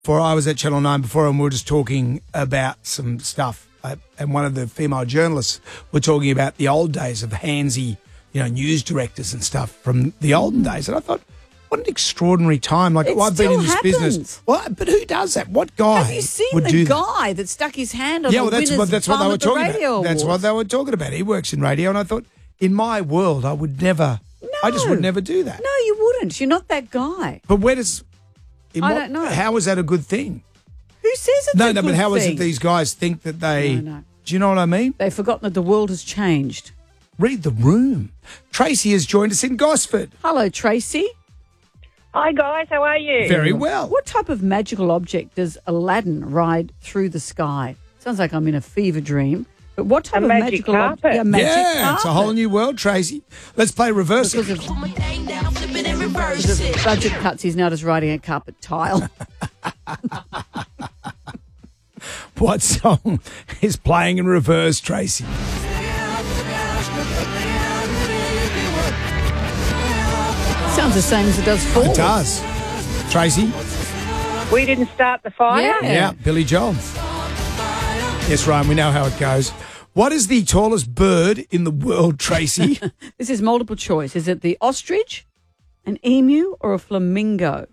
before I was at Channel 9 before, and we were just talking about some stuff. And one of the female journalists were talking about the old days of handsy, news directors and stuff from the olden days. And I thought, what an extraordinary time. Like, I've been in this business. Well, but who does that? What guy Have you seen would the do guy that stuck his hand on Yeah, the well, that's winner's what they bum were at the talking radio about. That's what awards? they were talking about. He works in radio, and I thought, in my world, I would never. I just would never do that. No, you wouldn't. You're not that guy. But where does? don't know. How is that a good thing? Who says it's a No, good but how is thing? it these guys think that they? No. Do you know what I mean? They've forgotten that the world has changed. Read the room. Tracy has joined us in Gosford. Hello, Tracy. Hi guys, how are you? Very well. What type of magical object does Aladdin ride through the sky? Sounds like I'm in a fever dream. But what type A of magic magical carpet. object? Magic Yeah, carpet. it's a whole new world, Tracy. Let's play reverse Because it. of budget cuts, he's now just riding a carpet tile. What song is playing in reverse, Tracy? Sounds the same as it does forward. It does. Tracy? We didn't start the fire. Yeah, Billy Joel. Yes, Ryan, we know how it goes. What is the tallest bird in the world, Tracy? This is multiple choice. Is it the ostrich, an emu, or a flamingo?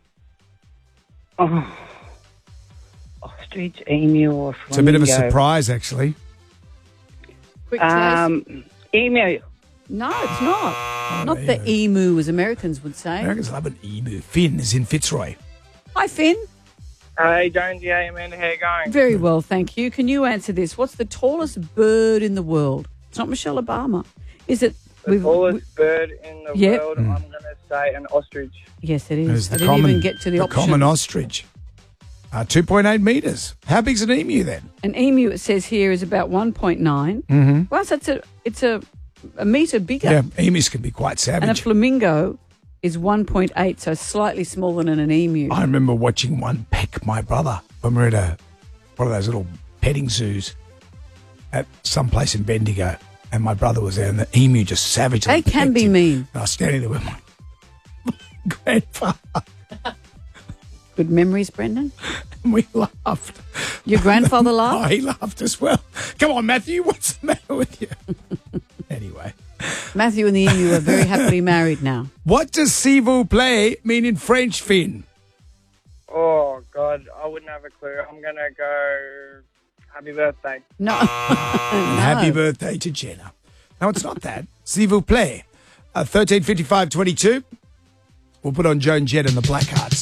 Ostrich, emu, or flamingo. It's a bit of a surprise, actually. Quick test. Emu. No, it's not. Not the emu, as Americans would say. Americans love an emu. Finn is in Fitzroy. Hi, Finn. Hey, Jonesy, hey, Amanda, how you going? Very well, thank you. Can you answer this? What's the tallest bird in the world? It's not Michelle Obama. Is it? The tallest bird in the Yep. world, I'm going to say an ostrich. Yes, it It's is. the I didn't common, even get to the option. common ostrich. 2.8 metres. How big's an emu then? An emu, it says here, is about 1.9. Mm-hmm. Well, so it's a metre bigger. Yeah, emus can be quite And a savage. flamingo is 1.8, so slightly smaller than an emu. I remember watching one peck my brother when we were at one of those little petting zoos at some place in Bendigo, and my brother was there, and the emu just savagely They can pecked be him. mean. And I was standing there with my grandfather, Good memories, Brendan? and we laughed. Your grandfather Oh, laughed? he laughed as well. Come on, Matthew, what's the matter with you? Anyway. Matthew and the emu are very happily married now. What does s'il vous plaît mean in French, Finn? Oh, God, I wouldn't have a clue. I'm going to go happy birthday. No. And happy birthday to Jenna. No, it's not that. S'il vous plaît. 13:55:22. We'll put on Joan Jett and the Blackhearts.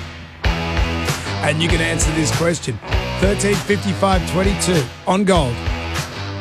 And you can answer this question. 13:55:22 on Gold.